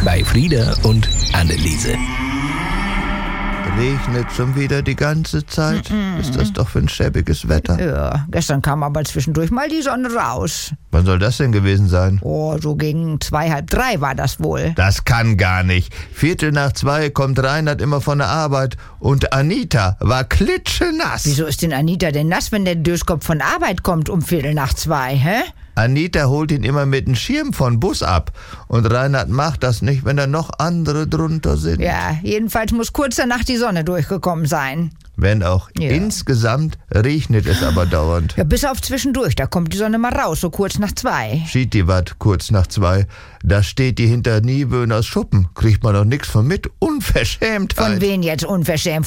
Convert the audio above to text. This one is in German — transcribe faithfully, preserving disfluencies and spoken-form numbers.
bei Frieda und Anneliese. Regnet schon wieder die ganze Zeit? Mm-mm. Ist das doch für ein schäbiges Wetter? Ja, gestern kam aber zwischendurch mal die Sonne raus. Wann soll das denn gewesen sein? Oh, so gegen zwei, halb drei war das wohl. Das kann gar nicht. Viertel nach zwei kommt Reinhard immer von der Arbeit und Anita war klitschenass. Wieso ist denn Anita denn nass, wenn der Döskopf von Arbeit kommt um Viertel nach zwei, hä? Anita holt ihn immer mit dem Schirm von Bus ab. Und Reinhard macht das nicht, wenn da noch andere drunter sind. Ja, jedenfalls muss kurz danach die Sonne durchgekommen sein. Wenn auch. Ja. Insgesamt regnet es aber dauernd. Ja, bis auf zwischendurch, da kommt die Sonne mal raus, so kurz nach zwei. Schied die Watt kurz nach zwei. Da steht die hinter Nieböhners Schuppen. Kriegt man doch nichts von mit. Unverschämtheit. Von wen jetzt unverschämt?